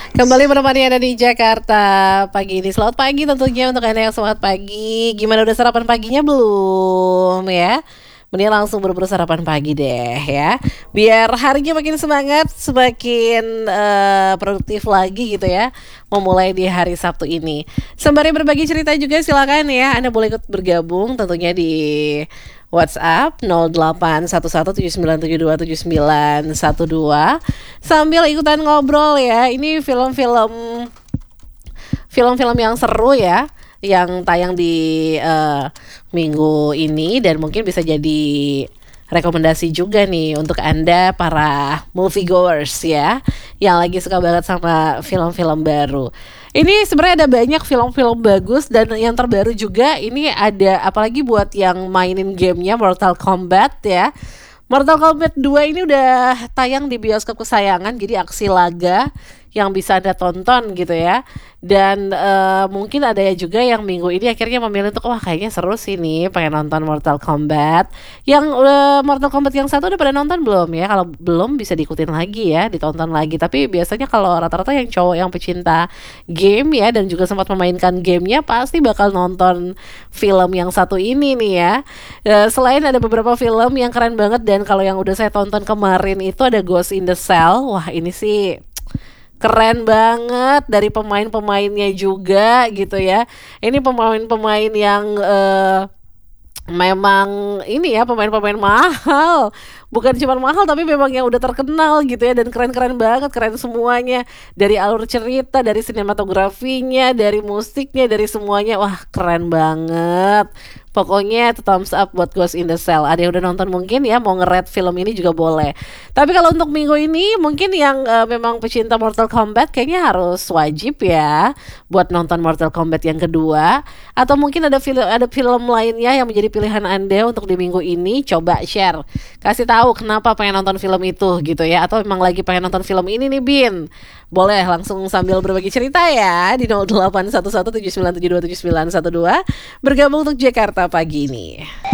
Kembali menemani Anda di Jakarta pagi ini. Selamat pagi tentunya untuk Anda yang semangat pagi. Gimana, udah sarapan paginya belum ya? Mending langsung berburu sarapan pagi deh ya. Biar harinya makin semangat, semakin produktif lagi gitu ya. Memulai di hari Sabtu ini. Sembari berbagi cerita juga silakan ya. Anda boleh ikut bergabung tentunya di WhatsApp 081179727912 sambil ikutan ngobrol ya. Ini film-film yang seru ya, yang tayang di minggu ini dan mungkin bisa jadi rekomendasi juga nih untuk Anda para moviegoers ya, yang lagi suka banget sama film-film baru. Ini sebenarnya ada banyak film-film bagus dan yang terbaru juga ini ada, apalagi buat yang mainin gamenya Mortal Kombat ya. Mortal Kombat 2 ini udah tayang di bioskop kesayangan, jadi aksi laga yang bisa Anda tonton gitu ya. Dan mungkin ada ya juga yang minggu ini akhirnya memilih untuk wah kayaknya seru sih nih, pengen nonton Mortal Kombat. Yang Mortal Kombat yang satu udah pada nonton belum ya? Kalau belum bisa diikutin lagi ya, ditonton lagi. Tapi biasanya kalau rata-rata yang cowok yang pecinta game ya dan juga sempat memainkan gamenya pasti bakal nonton film yang satu ini nih ya. Selain ada beberapa film yang keren banget, dan kalau yang udah saya tonton kemarin itu ada Ghost in the Shell. Wah ini sih keren banget dari pemain-pemainnya juga gitu ya. Ini pemain-pemain yang memang ini ya, pemain-pemain mahal. Bukan cuma mahal tapi memang yang udah terkenal gitu ya, dan keren-keren banget, keren semuanya. Dari alur cerita, dari sinematografinya, dari musiknya, dari semuanya. Wah, keren banget. Pokoknya itu thumbs up buat Ghost in the Shell. Ada yang udah nonton mungkin ya, mau nge-rate film ini juga boleh. Tapi kalau untuk minggu ini mungkin yang memang pecinta Mortal Kombat kayaknya harus wajib ya buat nonton Mortal Kombat yang kedua. Atau mungkin ada film lainnya yang menjadi pilihan Anda untuk di minggu ini. Coba share, kasih tahu kenapa pengen nonton film itu gitu ya. Atau memang lagi pengen nonton film ini nih Bin. Boleh langsung sambil berbagi cerita ya di 081179727912 bergabung untuk Jakarta pagi ini.